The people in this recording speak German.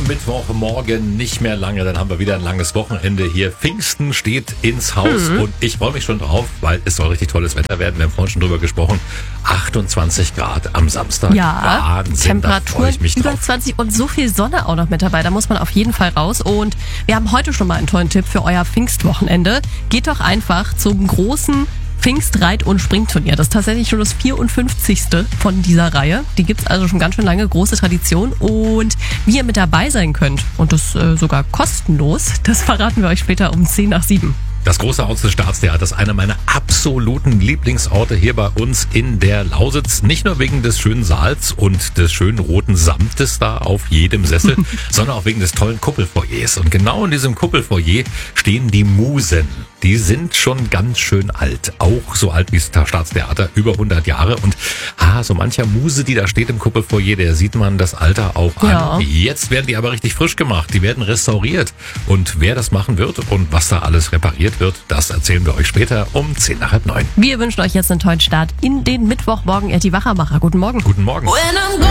Mittwochmorgen nicht mehr lange, dann haben wir wieder ein langes Wochenende hier. Pfingsten steht ins Haus und ich freue mich schon drauf, weil es soll richtig tolles Wetter werden. Wir haben vorhin schon drüber gesprochen. 28 Grad am Samstag. Ja, Wahnsinn, Temperaturen über drauf. 20 und so viel Sonne auch noch mit dabei. Da muss man auf jeden Fall raus. Und wir haben heute schon mal einen tollen Tipp für euer Pfingstwochenende. Geht doch einfach zum großen Pfingstreit- und Springturnier. Das ist tatsächlich schon das 54. von dieser Reihe. Die gibt's also schon ganz schön lange, große Tradition. Und wie ihr mit dabei sein könnt, und das sogar kostenlos, das verraten wir euch später um 6:50. Das große Haus des Staatstheaters, einer meiner absoluten Lieblingsorte hier bei uns in der Lausitz. Nicht nur wegen des schönen Saals und des schönen roten Samtes da auf jedem Sessel, sondern auch wegen des tollen Kuppelfoyers. Und genau in diesem Kuppelfoyer stehen die Musen. Die sind schon ganz schön alt. Auch so alt wie das Staatstheater, über 100 Jahre. Und so mancher Muse, die da steht im Kuppelfoyer, der sieht man das Alter auch an. Jetzt werden die aber richtig frisch gemacht. Die werden restauriert. Und wer das machen wird und was da alles repariert wird, das erzählen wir euch später um 8:50. Wir wünschen euch jetzt einen tollen Start in den Mittwochmorgen. Die Wachermacher. Guten Morgen. Guten Morgen.